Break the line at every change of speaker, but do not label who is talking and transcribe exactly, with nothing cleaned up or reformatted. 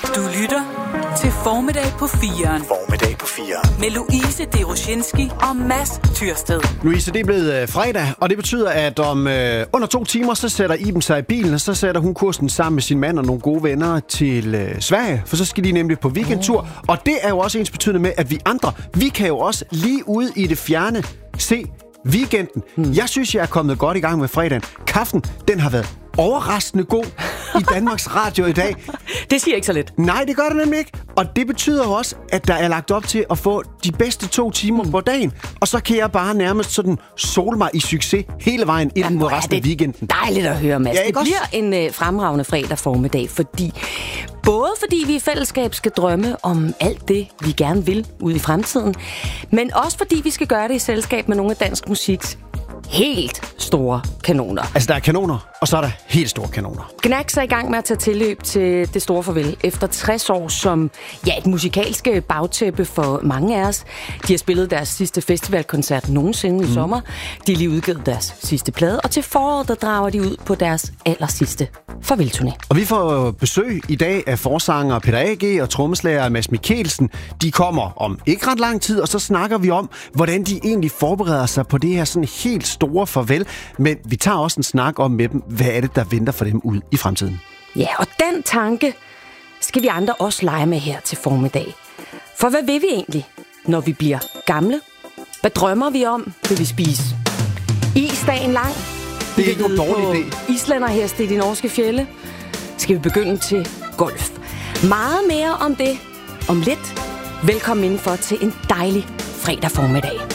Du lytter til Formiddag på firen.
Formiddag på firen.
Med Louise Deroshinski og Mads Tyrsted.
Louise, det er blevet øh, fredag, og det betyder, at om øh, under to timer, så sætter Iben sig i bilen, og så sætter hun kursen sammen med sin mand og nogle gode venner til øh, Sverige, for så skal de nemlig på weekendtur. Oh. Og det er jo også ens betydende med, at vi andre, vi kan jo også lige ude i det fjerne se weekenden. Hmm. Jeg synes, jeg er kommet godt i gang med fredagen. Kaffen, den har været overraskende god i Danmarks Radio i dag.
Det siger ikke så lidt.
Nej, det gør det nemlig ikke. Og det betyder jo også, at der er lagt op til at få de bedste to timer mm. på dagen. Og så kan jeg bare nærmest sådan sole mig i succes hele vejen ind mod resten af weekenden.
Dejligt at høre, Mads. Ja, det bliver også en øh, fremragende fredag formiddag, fordi både fordi vi i fællesskab skal drømme om alt det, vi gerne vil ud i fremtiden, men også fordi vi skal gøre det i selskab med nogle af dansk musiks helt store kanoner.
Altså, der er kanoner, og så er der helt store kanoner.
Gnags er i gang med at tage tilløb til det store farvel efter tres år som ja, et musikalske bagtæppe for mange af os. De har spillet deres sidste festivalkoncert nogensinde mm. i sommer. De har lige udgivet deres sidste plade, og til foråret der drager de ud på deres allersidste farvelturné.
Og vi får besøg i dag af forsanger Peter A G og trommeslager Mads Mikkelsen. De kommer om ikke ret lang tid, og så snakker vi om, hvordan de egentlig forbereder sig på det her sådan helt store farvel. Men vi tager også en snak om med dem, hvad er det, der venter for dem ud i fremtiden.
Ja, og den tanke skal vi andre også lege med her til formiddag. For hvad vil vi egentlig, når vi bliver gamle? Hvad drømmer vi om, vil vi spise? Isdagen lang?
Det er ikke nogen dårlig idé.
Islanderheste i de norske fjelde? Skal vi begynde til golf? Meget mere om det om lidt. Velkommen indenfor til en dejlig fredag formiddag.